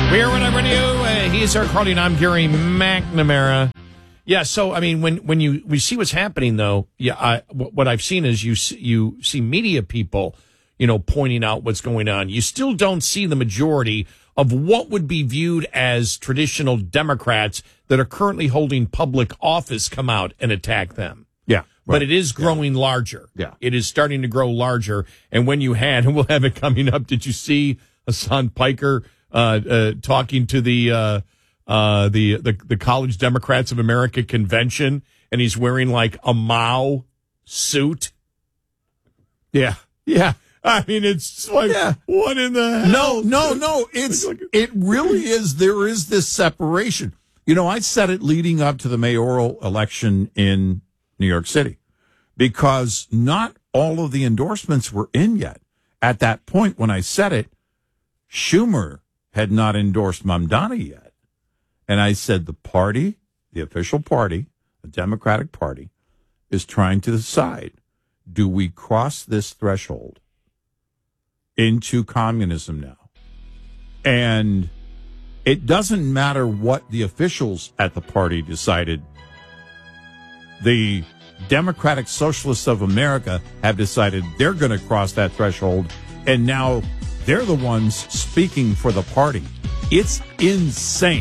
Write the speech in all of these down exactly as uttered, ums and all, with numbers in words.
We're whenever new. Uh, he's our Carly, I'm Gary McNamara. Yeah, so I mean, when when you we see what's happening, though, yeah, I, what I've seen is you see, you see media people, you know, pointing out what's going on. You still don't see the majority of what would be viewed as traditional Democrats that are currently holding public office come out and attack them. Yeah. Right. But it is growing yeah. larger. Yeah. It is starting to grow larger. And when you had, and we'll have it coming up, did you see Hassan Piker uh, uh, talking to the, uh, uh, the, the, the College Democrats of America convention, and he's wearing like a Mao suit? Yeah. Yeah. I mean, it's like, yeah. what in the hell? No, no, no. It's, it really is. There is this separation. You know, I said it leading up to the mayoral election in New York City, because not all of the endorsements were in yet. At that point, when I said it, Schumer had not endorsed Mamdani yet. And I said the party, the official party, the Democratic Party, is trying to decide, do we cross this threshold into communism now? And it doesn't matter what the officials at the party decided. The Democratic Socialists of America have decided they're going to cross that threshold, and now they're the ones speaking for the party. It's insane.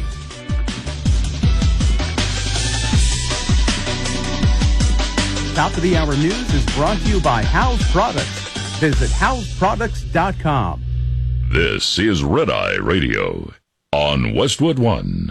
Top of the Hour News is brought to you by House Products. Visit house products dot com. This is Red Eye Radio on Westwood One.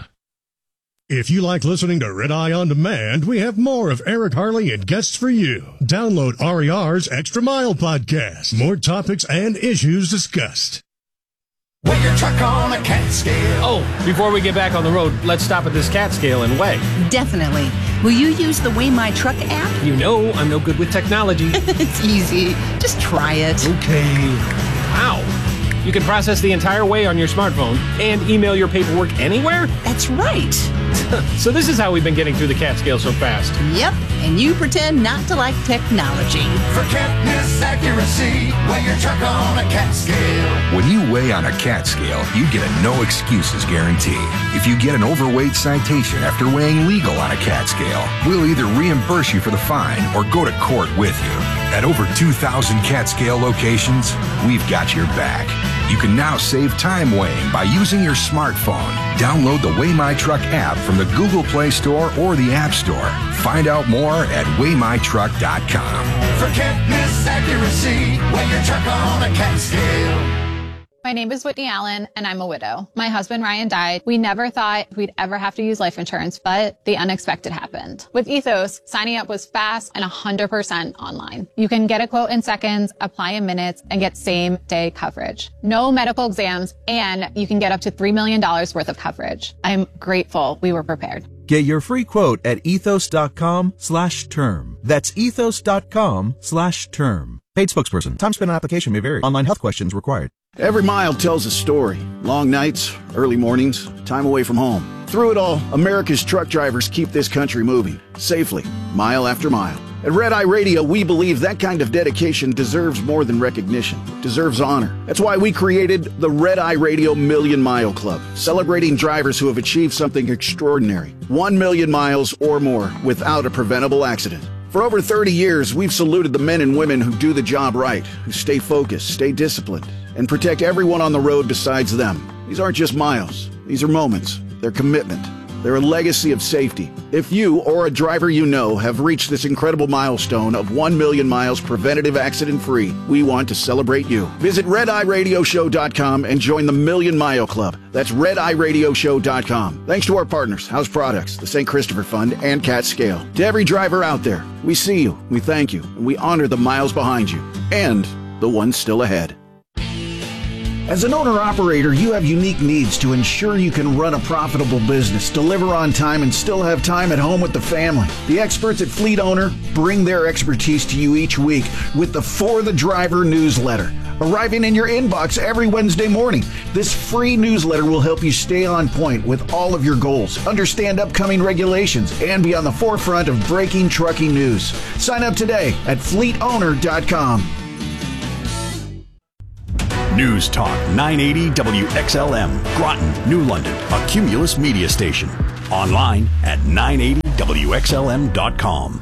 If you like listening to Red Eye On Demand, we have more of Eric Harley and guests for you. Download R E R's Extra Mile podcast. More topics and issues discussed. Weigh your truck on a cat scale. Oh, before we get back on the road, let's stop at this cat scale and weigh. Definitely. Will you use the Weigh My Truck app? You know I'm no good with technology. It's easy. Just try it. Okay. Wow. You can process the entire weigh on your smartphone and email your paperwork anywhere? That's right. So this is how we've been getting through the cat scale so fast. Yep, and you pretend not to like technology. For catness accuracy, weigh your truck on a cat scale. When you weigh on a cat scale, you get a no excuses guarantee. If you get an overweight citation after weighing legal on a cat scale, we'll either reimburse you for the fine or go to court with you. At over two thousand cat scale locations, we've got your back. You can now save time weighing by using your smartphone. Download the Weigh My Truck app from the Google Play Store or the App Store. Find out more at weigh my truck dot com. For catness accuracy, weigh your truck on a cat scale. My name is Whitney Allen, and I'm a widow. My husband, Ryan, died. We never thought we'd ever have to use life insurance, but the unexpected happened. With Ethos, signing up was fast and one hundred percent online. You can get a quote in seconds, apply in minutes, and get same-day coverage. No medical exams, and you can get up to three million dollars worth of coverage. I'm grateful we were prepared. Get your free quote at ethos.com slash term. That's ethos.com slash term. Paid spokesperson. Time spent on application may vary. Online health questions required. Every mile tells a story. Long nights, early mornings, time away from home. Through it all, America's truck drivers keep this country moving, safely, mile after mile. At Red Eye Radio, we believe that kind of dedication deserves more than recognition, deserves honor. That's why we created the Red Eye Radio Million Mile Club, celebrating drivers who have achieved something extraordinary. One million miles or more without a preventable accident. For over thirty years, we've saluted the men and women who do the job right, who stay focused, stay disciplined, and protect everyone on the road besides them. These aren't just miles. These are moments. They're commitment. They're a legacy of safety. If you or a driver you know have reached this incredible milestone of one million miles preventative accident-free, we want to celebrate you. Visit red eye radio show dot com and join the Million Mile Club. That's red eye radio show dot com. Thanks to our partners, House Products, the Saint Christopher Fund, and Cat Scale. To every driver out there, we see you, we thank you, and we honor the miles behind you and the ones still ahead. As an owner-operator, you have unique needs to ensure you can run a profitable business, deliver on time, and still have time at home with the family. The experts at Fleet Owner bring their expertise to you each week with the For the Driver newsletter, arriving in your inbox every Wednesday morning. This free newsletter will help you stay on point with all of your goals, understand upcoming regulations, and be on the forefront of breaking trucking news. Sign up today at fleet owner dot com. News Talk nine eighty W X L M, Groton, New London, a Cumulus media station. Online at nine eighty W X L M dot com.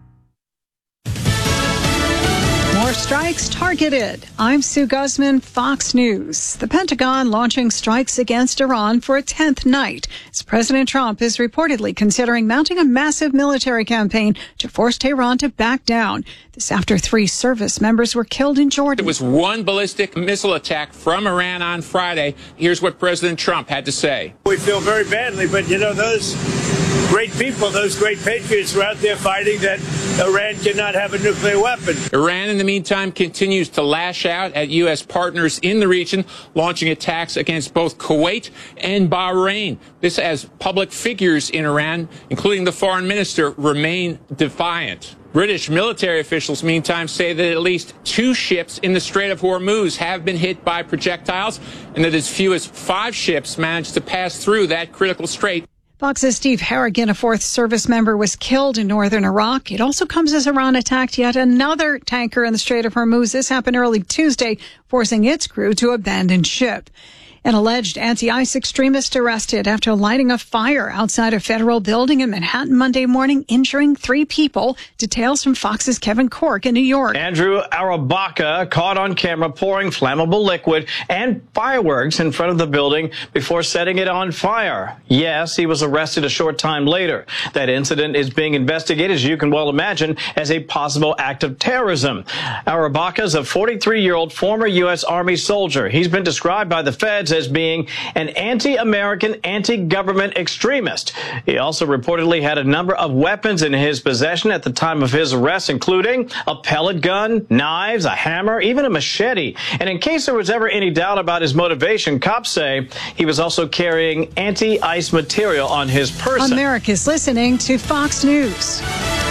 More strikes targeted. I'm Sue Guzman, Fox News. The Pentagon launching strikes against Iran for a tenth night, as President Trump is reportedly considering mounting a massive military campaign to force Tehran to back down. This after three service members were killed in Jordan. It was one ballistic missile attack from Iran on Friday. Here's what President Trump had to say. We feel very badly, but you know, those great people, those great patriots were out there fighting that Iran cannot have a nuclear weapon. Iran, in the meantime, continues to lash out at U S partners in the region, launching attacks against both Kuwait and Bahrain. This as public figures in Iran, including the foreign minister, remain defiant. British military officials, meantime, say that at least two ships in the Strait of Hormuz have been hit by projectiles, and that as few as five ships managed to pass through that critical strait. Fox's Steve Harrigan, a fourth service member, was killed in northern Iraq. It also comes as Iran attacked yet another tanker in the Strait of Hormuz. This happened early Tuesday, forcing its crew to abandon ship. An alleged anti-ICE extremist arrested after lighting a fire outside a federal building in Manhattan Monday morning, injuring three people. Details from Fox's Kevin Corke in New York. Andrew Arabaka caught on camera pouring flammable liquid and fireworks in front of the building before setting it on fire. Yes, he was arrested a short time later. That incident is being investigated, as you can well imagine, as a possible act of terrorism. Arabaka is a forty-three-year-old former U S Army soldier. He's been described by the feds as being an anti-American, anti-government extremist. He also reportedly had a number of weapons in his possession at the time of his arrest, including a pellet gun, knives, a hammer, even a machete. And in case there was ever any doubt about his motivation, cops say he was also carrying anti-ICE material on his person. America's listening to Fox News.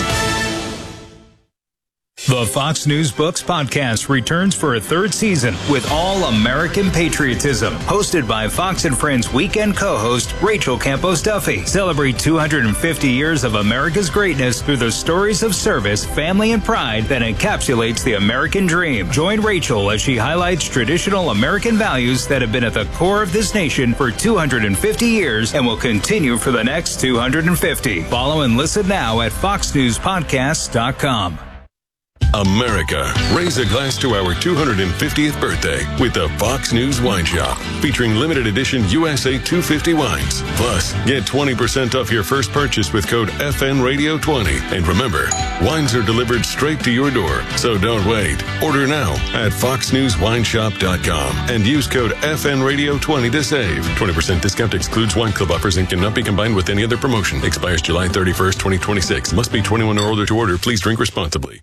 The Fox News Books podcast returns for a third season with All American Patriotism, hosted by Fox and Friends weekend co-host Rachel Campos Duffy. Celebrate two hundred fifty years of America's greatness through the stories of service, family, and pride that encapsulates the American dream. Join Rachel as she highlights traditional American values that have been at the core of this nation for two hundred fifty years and will continue for the next two hundred fifty. Follow and listen now at fox news podcasts dot com. America, raise a glass to our two hundred fiftieth birthday with the Fox News Wine Shop, featuring limited edition U S A two fifty wines. Plus, get twenty percent off your first purchase with code F N Radio twenty. And remember, wines are delivered straight to your door, so don't wait. Order now at fox news wine shop dot com and use code F N Radio twenty to save. twenty percent discount excludes wine club offers and cannot be combined with any other promotion. Expires July thirty-first, twenty twenty-six. Must be twenty-one or older to order. Please drink responsibly.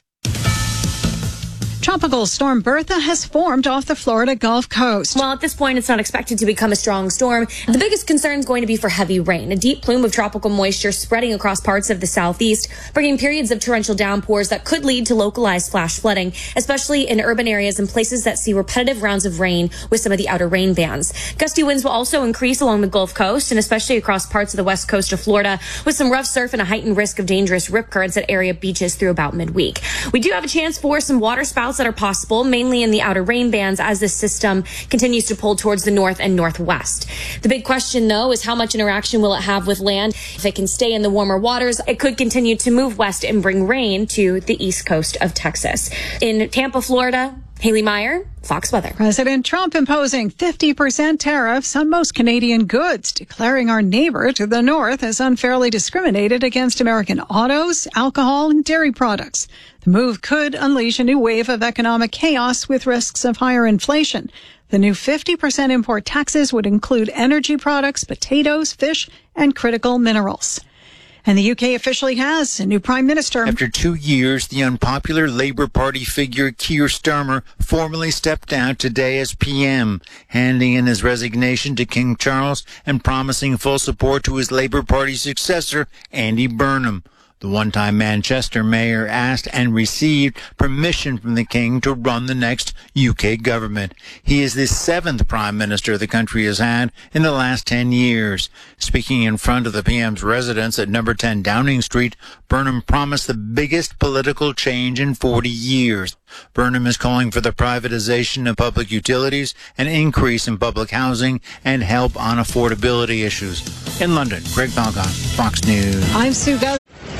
Tropical storm Bertha has formed off the Florida Gulf Coast. Well, at this point, it's not expected to become a strong storm. The biggest concern is going to be for heavy rain. A deep plume of tropical moisture spreading across parts of the southeast, bringing periods of torrential downpours that could lead to localized flash flooding, especially in urban areas and places that see repetitive rounds of rain with some of the outer rain bands. Gusty winds will also increase along the Gulf Coast and especially across parts of the west coast of Florida, with some rough surf and a heightened risk of dangerous rip currents at area beaches through about midweek. We do have a chance for some water spouts that are possible, mainly in the outer rain bands as this system continues to pull towards the north and northwest. The big question, though, is how much interaction will it have with land? If it can stay in the warmer waters, it could continue to move west and bring rain to the east coast of Texas. In Tampa, Florida, Haley Meyer, Fox Weather. President Trump imposing fifty percent tariffs on most Canadian goods, declaring our neighbor to the north has unfairly discriminated against American autos, alcohol, and dairy products. The move could unleash a new wave of economic chaos with risks of higher inflation. The new fifty percent import taxes would include energy products, potatoes, fish, and critical minerals. And the U K officially has a new prime minister. After two years, the unpopular Labour Party figure Keir Starmer formally stepped down today as P M, handing in his resignation to King Charles and promising full support to his Labour Party successor, Andy Burnham. The one-time Manchester mayor asked and received permission from the king to run the next U K government. He is the seventh prime minister the country has had in the last ten years. Speaking in front of the P M's residence at number ten Downing Street, Burnham promised the biggest political change in forty years. Burnham is calling for the privatization of public utilities, an increase in public housing, and help on affordability issues. In London, Greg Balgon, Fox News. I'm Sue Gus.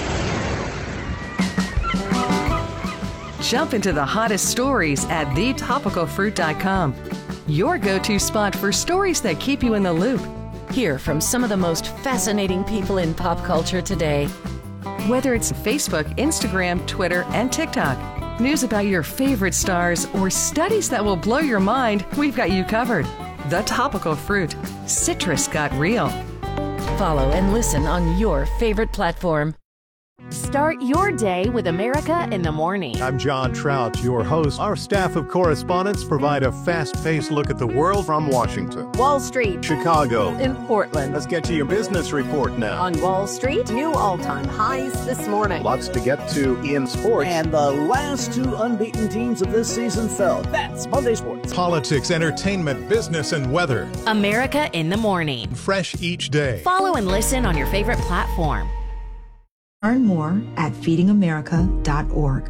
Jump into the hottest stories at the topical fruit dot com. Your go-to spot for stories that keep you in the loop. Hear from some of the most fascinating people in pop culture today. Whether it's Facebook, Instagram, Twitter, and TikTok, news about your favorite stars, or studies that will blow your mind, we've got you covered. The Topical Fruit. Citrus got real. Follow and listen on your favorite platform. Start your day with America in the Morning. I'm John Trout, your host. Our staff of correspondents provide a fast-paced look at the world from Washington, Wall Street, Chicago, and Portland. Let's get to your business report now. On Wall Street, new all-time highs this morning. Lots to get to in sports. And the last two unbeaten teams of this season fell. That's Monday Sports. Politics, entertainment, business, and weather. America in the Morning. Fresh each day. Follow and listen on your favorite platform. Learn more at feeding america dot org.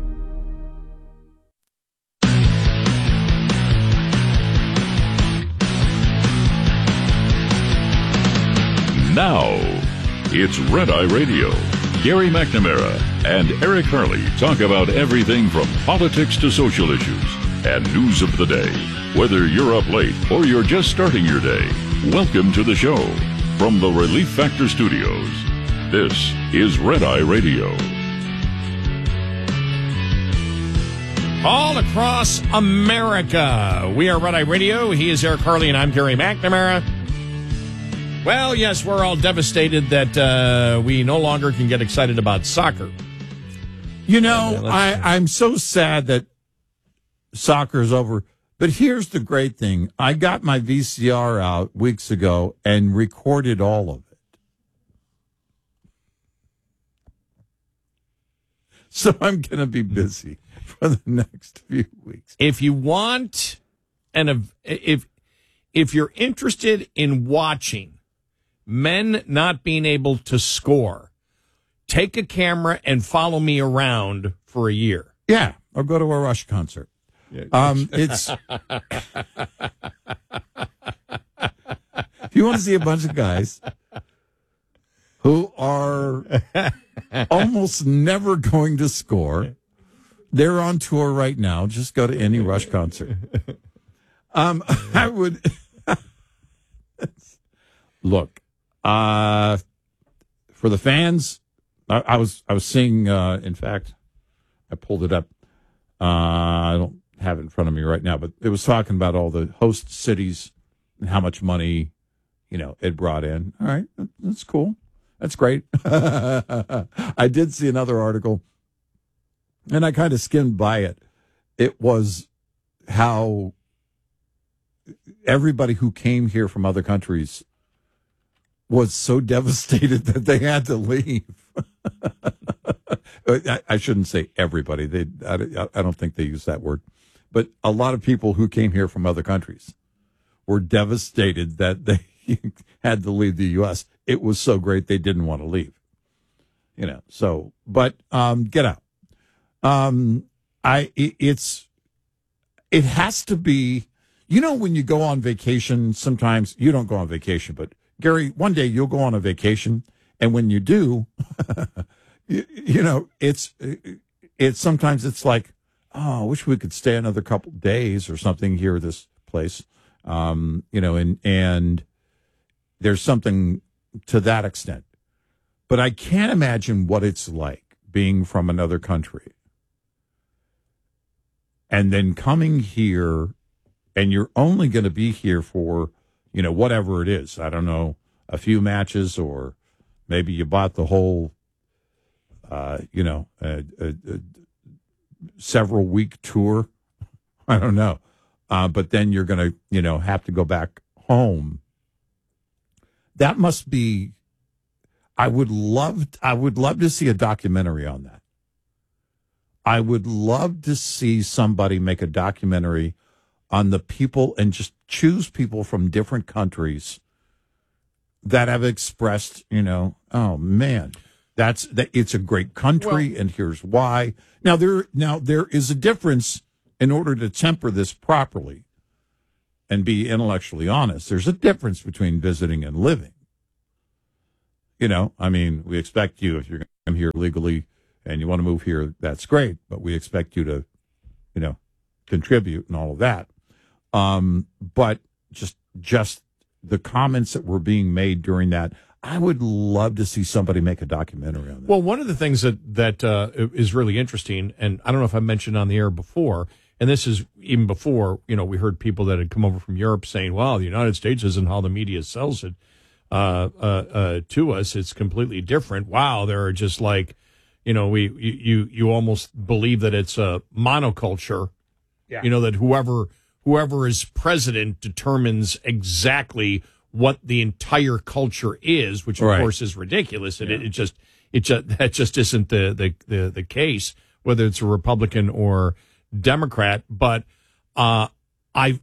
Now, it's Red Eye Radio. Gary McNamara and Eric Harley talk about everything from politics to social issues and news of the day. Whether you're up late or you're just starting your day, welcome to the show. From the Relief Factor Studios, this is Red Eye Radio. All across America, we are Red Eye Radio. He is Eric Harley, and I'm Gary McNamara. Well, yes, we're all devastated that uh, we no longer can get excited about soccer. You know, uh, I, I'm so sad that soccer is over. But here's the great thing. I got my V C R out weeks ago and recorded all of it. So I'm going to be busy for the next few weeks. If you want, and if if you're interested in watching men not being able to score, take a camera and follow me around for a year. Yeah, or go to a Rush concert. Um, it's if you want to see a bunch of guys who are almost never going to score. They're on tour right now. Just go to any Rush concert. Um, I would look uh, for the fans. I, I was I was seeing. Uh, in fact, I pulled it up. Uh, I don't have it in front of me right now, but it was talking about all the host cities and how much money, you know, it brought in. All right, that's cool. That's great. I did see another article, and I kind of skimmed by it. It was how everybody who came here from other countries was so devastated that they had to leave. I, I shouldn't say everybody. They, I, I don't think they use that word. But a lot of people who came here from other countries were devastated that they had to leave the U S. It was so great they didn't want to leave. You know, so, but um, get out. Um, I, it, it's, it has to be, you know, when you go on vacation, sometimes you don't go on vacation, but Gary, one day you'll go on a vacation, and when you do, you, you know, it's, it's sometimes it's like, oh, I wish we could stay another couple days or something here at this place. Um, you know, and, and there's something to that extent. But I can't imagine what it's like being from another country and then coming here, and you're only going to be here for, you know, whatever it is. I don't know, a few matches, or maybe you bought the whole, uh, you know, a, a, a several week tour. I don't know. Uh, but then you're going to, you know, have to go back home. That must be, I would love, I would love to see a documentary on that. I would love to see somebody make a documentary on the people and just choose people from different countries that have expressed, you know, oh man, that's that it's a great country, well, and here's why. Now there, now there is a difference. In order to temper this properly and be intellectually honest, there's a difference between visiting and living. You know, I mean, we expect you, if you're going to come here legally and you want to move here, that's great, but we expect you to, you know, contribute and all of that. Um, but just just the comments that were being made during that, I would love to see somebody make a documentary on that. Well, one of the things that, that uh, is really interesting, and I don't know if I mentioned on the air before, and this is even before, you know, we heard people that had come over from Europe saying, well, the United States isn't how the media sells it uh, uh, uh, to us. It's completely different. Wow, they're just like, you know, we you you almost believe that it's a monoculture, yeah. You know, that whoever whoever is president determines exactly what the entire culture is, which, of right. course, is ridiculous. And yeah. it, it just it just that just isn't the, the, the, the case, whether it's a Republican or Democrat. But uh, I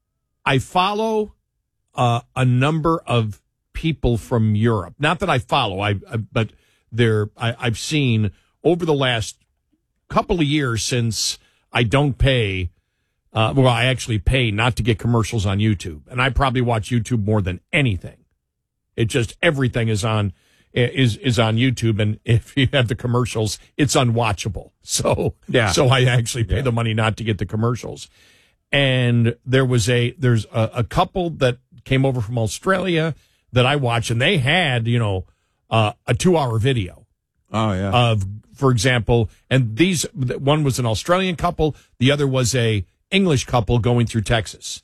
I follow uh, a number of people from Europe. Not that I follow, I, I but they're I, I've seen over the last couple of years since I don't pay. Uh, well, I actually pay not to get commercials on YouTube, and I probably watch YouTube more than anything. It just everything is on is is on YouTube, and if you have the commercials, it's unwatchable. So yeah, so I actually pay yeah. the money not to get the commercials. And there was a there's a, a couple that came over from Australia that I watched, and they had you know uh, a two hour video. Oh yeah, of for example, and these one was an Australian couple, the other was a English couple going through Texas.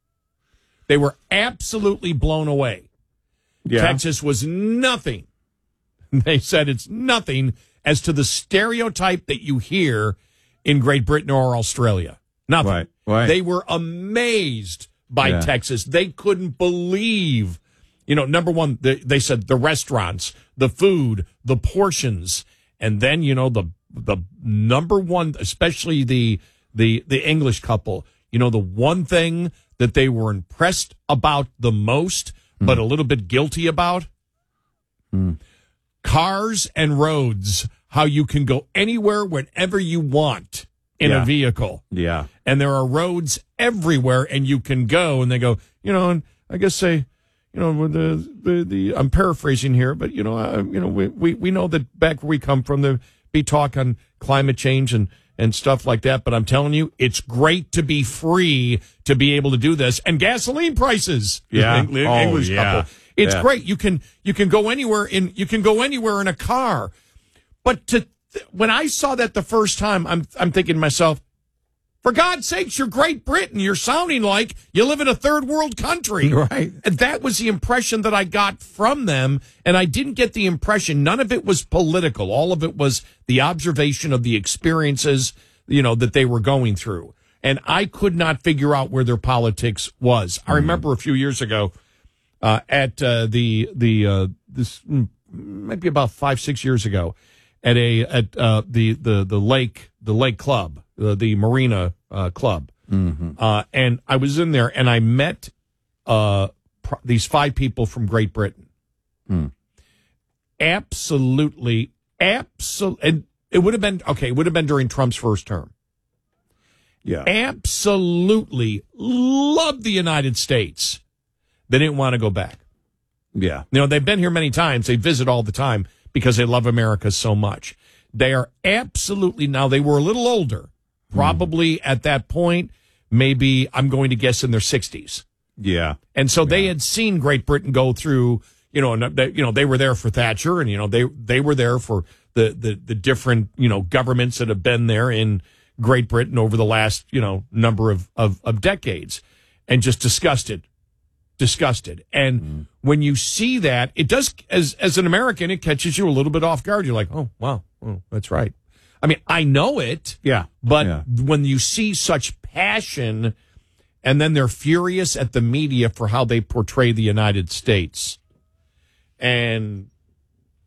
They were absolutely blown away. Yeah. Texas was nothing. They said it's nothing as to the stereotype that you hear in Great Britain or Australia. Nothing. Right. Right. They were amazed by yeah. Texas. They couldn't believe, you know, number one, they, they said the restaurants, the food, the portions, and then, you know, the the number one, especially the The the English couple, you know, the one thing that they were impressed about the most, mm. but a little bit guilty about, mm. cars and roads, how you can go anywhere whenever you want in yeah. a vehicle. Yeah. And there are roads everywhere, and you can go, and they go, you know, and I guess they, you know, the the, the I'm paraphrasing here, but, you know, uh, you know, we, we, we know that back where we come from, there be talk on climate change and and stuff like that. But I'm telling you, it's great to be free to be able to do this. And gasoline prices. Yeah. English, oh, English yeah. couple. It's yeah. great. You can, you can go anywhere in, you can go anywhere in a car. But to, when I saw that the first time, I'm, I'm thinking to myself, for God's sakes, you're Great Britain. You're sounding like you live in a third world country. Right. And that was the impression that I got from them. And I didn't get the impression, none of it was political. All of it was the observation of the experiences, you know, that they were going through. And I could not figure out where their politics was. I remember a few years ago uh, at uh, the, the uh, this might be about five, six years ago at a, at uh, the, the, the lake, the lake club. Uh, the Marina uh, Club. Mm-hmm. Uh, and I was in there, and I met uh, pr- these five people from Great Britain. Mm. Absolutely, absolutely. And it would have been, okay, it would have been during Trump's first term. Yeah. Absolutely loved the United States. They didn't want to go back. Yeah. You know, they've been here many times. They visit all the time because they love America so much. They are absolutely, now they were a little older. Probably at that point, maybe I'm going to guess in their sixties. Yeah. And so yeah. they had seen Great Britain go through, you know, and they, you know, they were there for Thatcher, and, you know, they, they were there for the, the, the different, you know, governments that have been there in Great Britain over the last, you know, number of, of, of decades, and just disgusted, disgusted. And mm. when you see that, it does, as, as an American, it catches you a little bit off guard. You're like, oh, wow, oh, that's right. I mean, I know it, yeah, but yeah. when you see such passion, and then they're furious at the media for how they portray the United States, and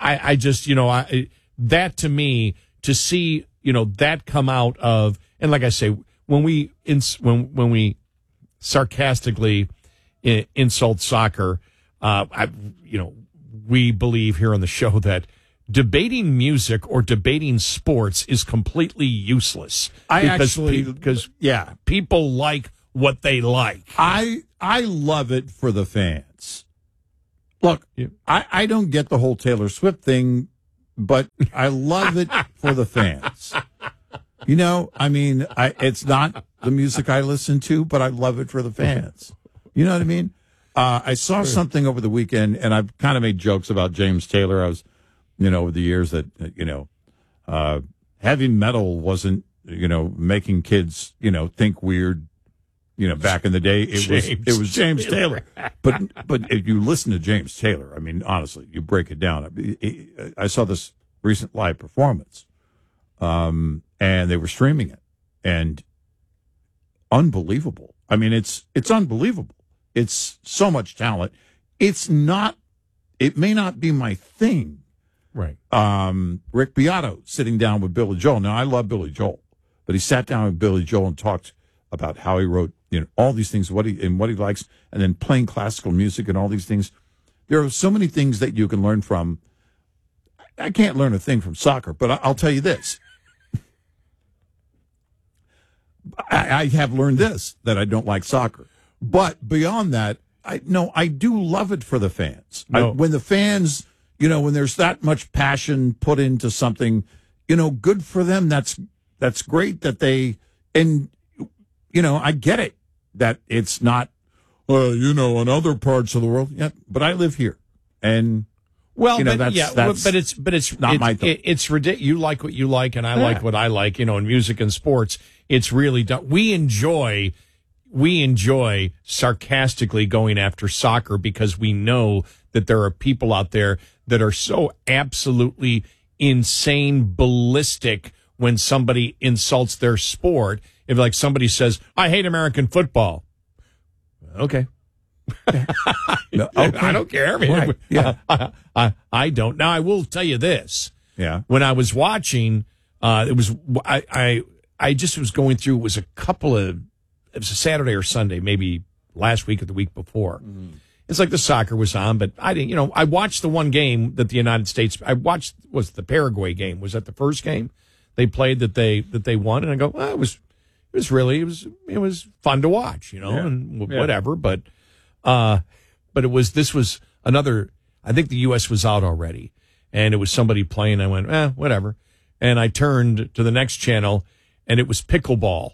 I, I just, you know, I that to me, to see, you know, that come out of, and like I say, when we ins, when when we sarcastically insult soccer, uh, I, you know, we believe here on the show that debating music or debating sports is completely useless. I because actually, because yeah, people like what they like. I I love it for the fans. Look, yeah. I, I don't get the whole Taylor Swift thing, but I love it for the fans. You know, I mean, I, it's not the music I listen to, but I love it for the fans. You know what I mean? Uh, I saw something over the weekend, and I've kind of made jokes about James Taylor. I was, you know, over the years that, you know, uh, heavy metal wasn't, you know, making kids, you know, think weird. You know, back in the day, it was it was James Taylor. But but if you listen to James Taylor, I mean, honestly, you break it down. I saw this recent live performance, um, and they were streaming it, and unbelievable. I mean, it's it's unbelievable. It's so much talent. It's not. It may not be my thing. Right. Um, Rick Beato sitting down with Billy Joel. Now, I love Billy Joel, but he sat down with Billy Joel and talked about how he wrote, you know, all these things, what he and what he likes, and then playing classical music and all these things. There are so many things that you can learn from. I can't learn a thing from soccer, but I'll tell you this. I, I have learned this, that I don't like soccer. But beyond that, I no, I do love it for the fans. No. I, when the fans, you know, when there's that much passion put into something, you know, good for them. That's that's great that they, and you know, I get it that it's not, uh, you know, in other parts of the world. Yeah, but I live here, and well, you know, but that's, yeah, that's but it's but it's not it's, my thing. It, it's ridiculous. You like what you like, and I Yeah. like what I like. You know, in music and sports, it's really done. We enjoy we enjoy sarcastically going after soccer because we know that there are people out there that are so absolutely insane, ballistic when somebody insults their sport. If like somebody says, I hate American football. Okay. No, okay. I don't care. I mean, Right. Yeah. I, I, I don't. Now, I will tell you this. Yeah. When I was watching, uh, it was, I, I, I just was going through, it was a couple of, it was a Saturday or Sunday, maybe last week or the week before. Mm. It's like the soccer was on, but I didn't, you know, I watched the one game that the United States, I watched, was the Paraguay game. Was that the first game they played that they, that they won? And I go, well, it was, it was really, it was, it was fun to watch, you know, Yeah. and w- Yeah. whatever. But, uh, but it was, this was another, I think the U S was out already and it was somebody playing. I went, eh, whatever. And I turned to the next channel and it was pickleball.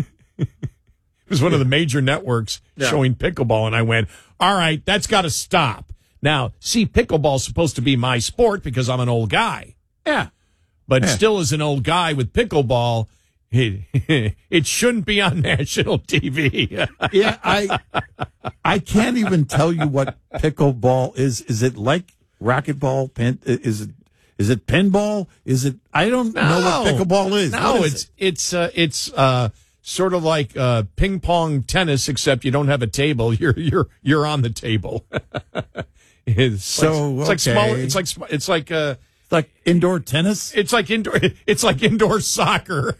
It was one of the major networks Yeah. showing pickleball. And I went, all right, that's got to stop. Now, see, pickleball's supposed to be my sport because I'm an old guy. Yeah. But Yeah. still, as an old guy with pickleball, it, it shouldn't be on national T V. Yeah, I I can't even tell you what pickleball is. Is it like racquetball? Pin, is it is it pinball? Is it? I don't know what pickleball is. No, What is it's it? it's uh, it's uh, sort of like uh, ping pong tennis, except you don't have a table. You're you're you're on the table. It's So, like, it's like okay. smaller. It's like sm- it's like uh, It's like indoor tennis. it's like indoor. It's like indoor soccer.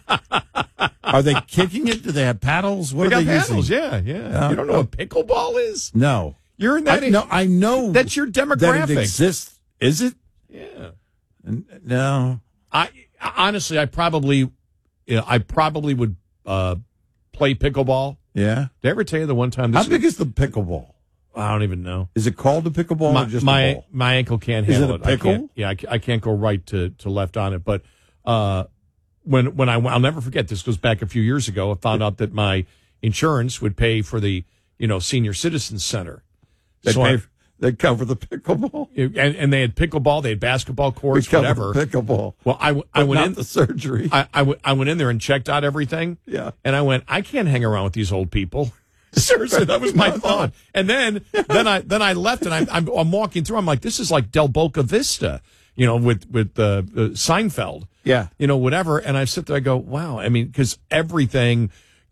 Are they kicking it? Do they have paddles? What They are got they paddles. using? Yeah, yeah. Uh, you don't know what pickleball is? No. You're in that. I, no, I know That's your that demographic. it exists. Is it? Yeah. N- No. I honestly, I probably, you know, I probably would uh, play pickleball. Yeah. Did I ever tell you the one time? This How big is the pickleball? I don't even know. Is it called a pickleball My or just my, a ball? my ankle can't Is it handle a it. I pickle? can't, yeah, I, ca- I can't go right to, to left on it. But uh, when when I I'll never forget. This goes back a few years ago. I found out that my insurance would pay for the you know senior citizens center. They So pay. I- They cover the pickleball. and, and they had pickleball, they had basketball courts, We cover whatever. the pickleball. Well, I, w- I But went not in the surgery. I, I, w- I went in there and checked out everything. Yeah. And I went, I can't hang around with these old people. Seriously, that was my No, no. thought. And then, then I, then I left and I'm, I'm, I'm walking through. I'm like, this is like Del Boca Vista, you know, with, with, uh, uh Seinfeld. Yeah. You know, whatever. And I sit there, I go, wow. I mean, cause everything,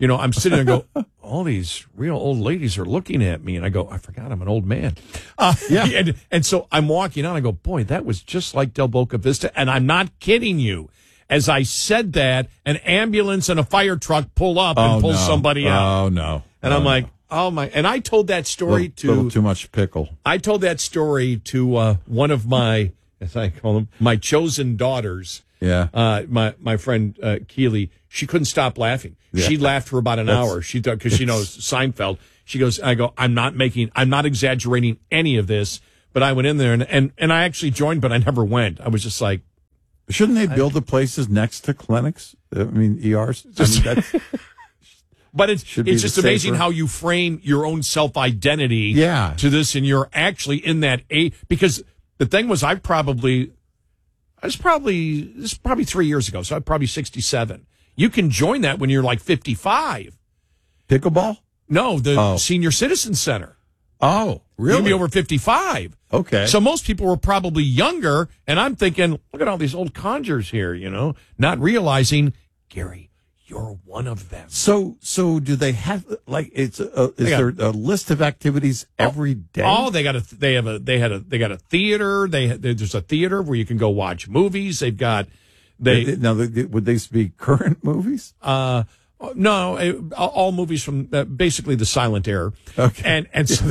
you know, I'm sitting there and go, all these real old ladies are looking at me. And I go, I forgot I'm an old man. Uh, yeah. And, and so I'm walking out. I go, boy, that was just like Del Boca Vista. And I'm not kidding you. As I said that, an ambulance and a fire truck pull up and Oh, pull no. somebody out. Oh, no. And Oh, I'm no. like, oh, my. And I told that story little, to. little too much pickle. I told that story to uh, one of my, as I call them, my chosen daughters. Yeah. Uh, my, my friend uh, Keely, she couldn't stop laughing. Yeah. She laughed for about an That's- hour. She thought, because she knows Seinfeld. She goes, I go, I'm not making, I'm not exaggerating any of this. But I went in there and, and, and I actually joined, but I never went. I was just like, shouldn't they build the places next to clinics? I mean, E Rs. I mean, that's, but it's Should be it's just the amazing safer. how you frame your own self identity. Yeah. To this, and you're actually in that a because the thing was, I probably, I was probably this is probably three years ago, so I'm probably sixty-seven. You can join that when you're like fifty-five. Pickleball? No, the Oh. Senior Citizen Center. Oh, You really? can be over fifty-five. Okay. So most people were probably younger, and I'm thinking, look at all these old conjures here, you know, not realizing, Gary, you're one of them. So, so do they have like it's a, is They got- there a list of activities every day? Oh, they got a they have a they had a they got a theater. They there's a theater where you can go watch movies. They've got they now they, would these be current movies? uh no it, all movies from uh, basically the silent era. Okay. And and so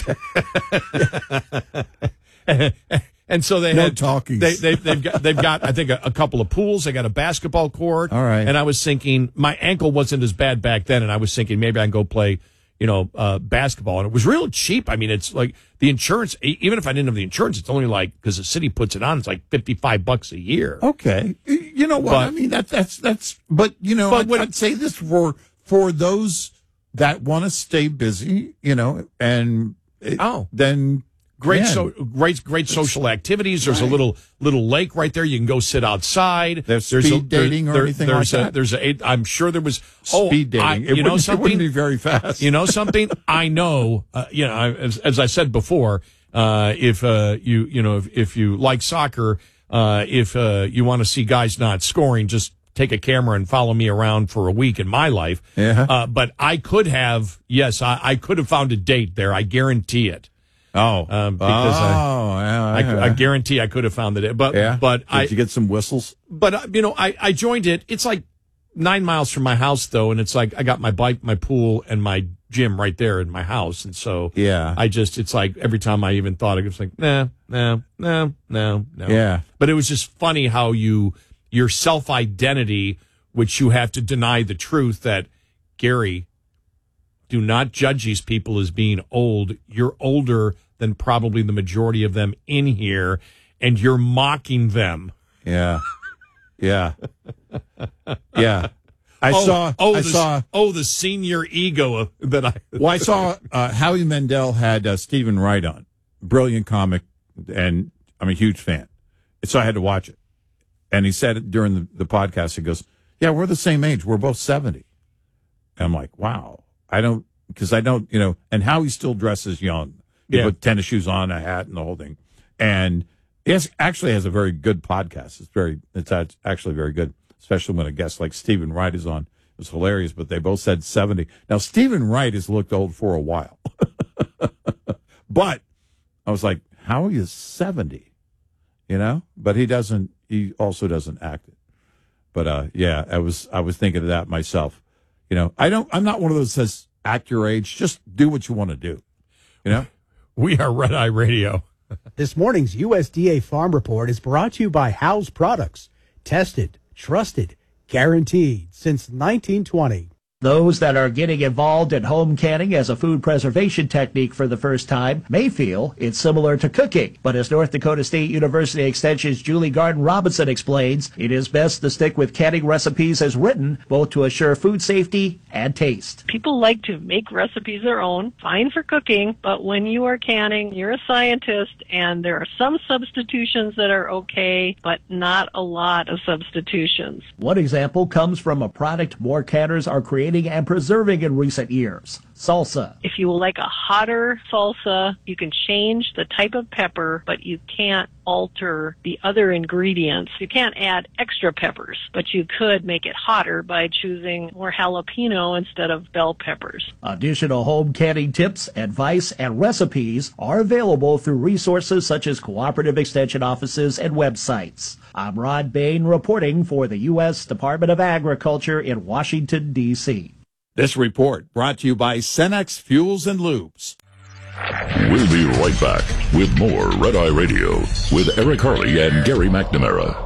and so they No had talkies. They they they've got they've got I think a, a couple of pools. They got a basketball court. All right. And I was thinking my ankle wasn't as bad back then, and I was thinking maybe I can go play, you know, uh, basketball. And it was real cheap. I mean, it's like the insurance. e- Even if I didn't have the insurance, it's only like because the city puts it on. It's like fifty five bucks a year. Okay. You know what? But- I mean, that, that's, that's, but you know, But I'd, when- I'd say this for, for those that want to stay busy, you know, and it- Oh. then Great, man, so great, great social activities. There's a little little lake right there. You can go sit outside. There's a, speed dating or there- anything there's like a, that? There's a. I'm sure there was oh, speed dating. I, it, you know wouldn't, it something? wouldn't be very fast. You know something? I know. Uh, you know, I- as, as I said before, uh, if uh, you you know if, if you like soccer, uh, if uh, you want to see guys not scoring, just take a camera and follow me around for a week in my life. Yeah. Uh, but I could have, yes, I, I could have found a date there. I guarantee it. Oh, Um, because I- oh, yeah, I, yeah. I guarantee I could have found it, but yeah. but Did I you get some whistles? but uh, you know I I joined it. It's like nine miles from my house though, and it's like I got my bike, my pool, and my gym right there in my house, and so Yeah. I just it's like every time I even thought it was like nah nah nah no no Yeah. But it was just funny how you your self identity, which you have to deny the truth that Gary, do not judge these people as being old. You're older than probably the majority of them in here, and you're mocking them. Yeah. Yeah. Yeah. I oh, saw, Oh, I the, saw, Oh, the senior ego that I. well, I saw uh, Howie Mandel had uh, Stephen Wright on. Brilliant comic, and I'm a huge fan. So I had to watch it. And he said it during the, the podcast, he goes, yeah, we're the same age. We're both seventy. And I'm like, wow. I don't, because I don't, you know, and Howie still dresses young. He Yeah. put tennis shoes on, a hat, and the whole thing. And he has, actually has a very good podcast. It's very, it's act- actually very good, especially when a guest like Stephen Wright is on. It was hilarious, but they both said seventy. Now, Stephen Wright has looked old for a while. But I was like, Howie is seventy, you know? But he doesn't, he also doesn't act it. But, uh, yeah, I was, I was thinking of that myself. You know, I don't, I'm not one of those that says act your age. Just do what you want to do. You know? We are Red Eye Radio. This morning's U S D A Farm Report is brought to you by House Products. Tested, trusted, guaranteed since nineteen twenty. Those that are getting involved in home canning as a food preservation technique for the first time may feel it's similar to cooking. But as North Dakota State University Extension's Julie Garden Robinson explains, it is best to stick with canning recipes as written, both to assure food safety and taste. People like to make recipes their own, fine for cooking, but when you are canning, you're a scientist, and there are some substitutions that are okay, but not a lot of substitutions. One example comes from a product more canners are creating and preserving in recent years, salsa. If you like a hotter salsa, you can change the type of pepper, but you can't alter the other ingredients. You can't add extra peppers, but you could make it hotter by choosing more jalapeno instead of bell peppers. Additional home canning tips, advice, and recipes are available through resources such as cooperative extension offices and websites. I'm Rod Bain reporting for the U S Department of Agriculture in Washington, D C This report brought to you by Cenex Fuels and Lubes. We'll be right back with more Red Eye Radio with Eric Harley and Gary McNamara.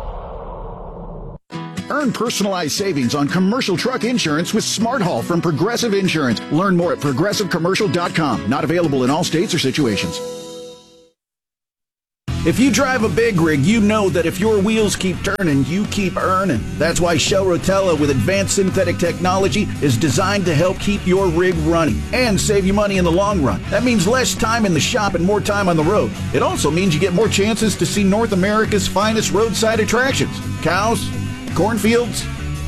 Earn personalized savings on commercial truck insurance with Smart Haul from Progressive Insurance. Learn more at progressive commercial dot com. Not available in all states or situations. If you drive a big rig, you know that if your wheels keep turning, you keep earning. That's why Shell Rotella with advanced synthetic technology is designed to help keep your rig running and save you money in the long run. That means less time in the shop and more time on the road. It also means you get more chances to see North America's finest roadside attractions. Cows, cornfields,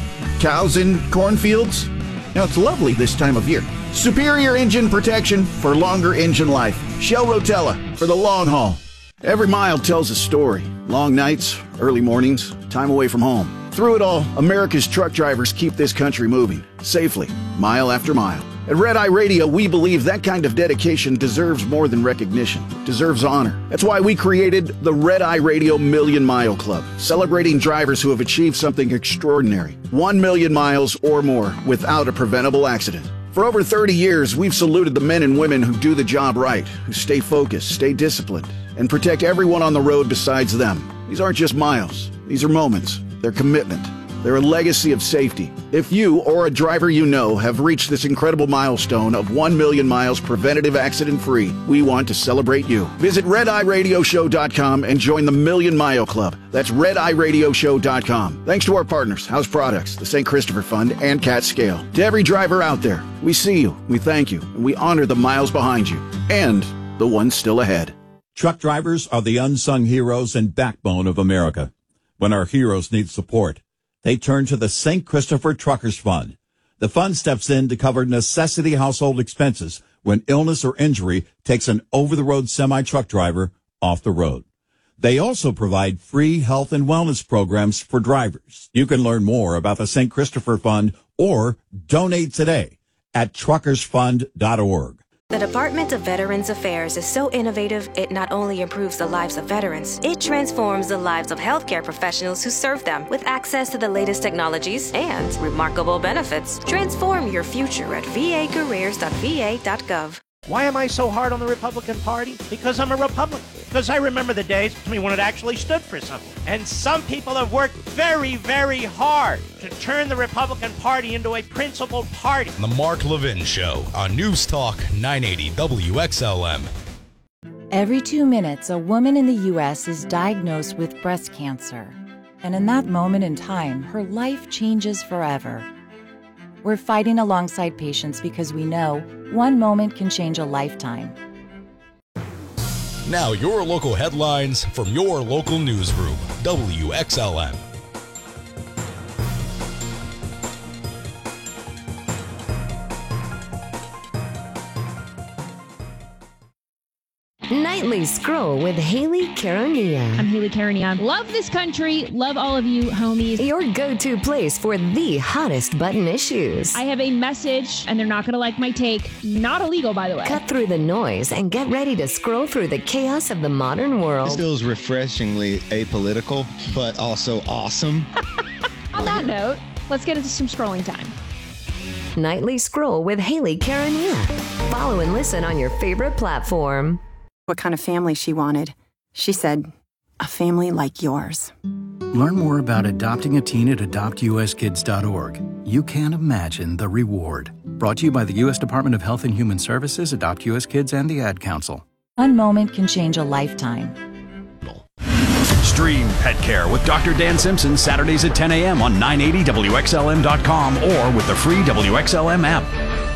cows in cornfields. Now, it's lovely this time of year. Superior engine protection for longer engine life. Shell Rotella for the long haul. Every mile tells a story. Long nights, early mornings, time away from home. Through it all, America's truck drivers keep this country moving, safely, mile after mile. At Red Eye Radio, we believe that kind of dedication deserves more than recognition, deserves honor. That's why we created the Red Eye Radio Million Mile Club, celebrating drivers who have achieved something extraordinary. One million miles or more without a preventable accident. For over thirty years, we've saluted the men and women who do the job right, who stay focused, stay disciplined, and protect everyone on the road besides them. These aren't just miles. These are moments. They're commitment. They're a legacy of safety. If you or a driver you know have reached this incredible milestone of one million miles preventative accident-free, we want to celebrate you. Visit red eye radio show dot com and join the Million Mile Club. That's red eye radio show dot com. Thanks to our partners, House Products, the Saint Christopher Fund, and Cat Scale. To every driver out there, we see you, we thank you, and we honor the miles behind you and the ones still ahead. Truck drivers are the unsung heroes and backbone of America. When our heroes need support, they turn to the Saint Christopher Truckers Fund. The fund steps in to cover necessity household expenses when illness or injury takes an over-the-road semi-truck driver off the road. They also provide free health and wellness programs for drivers. You can learn more about the Saint Christopher Fund or donate today at truckers fund dot org. The Department of Veterans Affairs is so innovative, it not only improves the lives of veterans, it transforms the lives of healthcare professionals who serve them with access to the latest technologies and remarkable benefits. Transform your future at v a careers dot v a dot gov. Why am I so hard on the Republican Party? Because I'm a Republican. Because I remember the days when it actually stood for something. And some people have worked very, very hard to turn the Republican Party into a principled party. The Mark Levin Show on News Talk nine eighty W X L M. Every two minutes, a woman in the U S is diagnosed with breast cancer. And in that moment in time, her life changes forever. We're fighting alongside patients because we know one moment can change a lifetime. Now your local headlines from your local newsroom, W X L M. Nightly Scroll with Haley Caronia. I'm Haley Caronia. Love this country. Love all of you, homies. Your go-to place for the hottest button issues. I have a message, and they're not going to like my take. Not illegal, by the way. Cut through the noise and get ready to scroll through the chaos of the modern world. This feels refreshingly apolitical, but also awesome. On that note, let's get into some scrolling time. Nightly Scroll with Haley Caronia. Follow and listen on your favorite platform. What kind of family she wanted. She said, a family like yours. Learn more about adopting a teen at adopt u s kids dot org. You can't imagine the reward. Brought to you by the U S Department of Health and Human Services, Adopt U S Kids, and the Ad Council. One moment can change a lifetime. Stream Pet Care with Doctor Dan Simpson Saturdays at ten a.m. on nine eighty W X L M dot com or with the free W X L M app.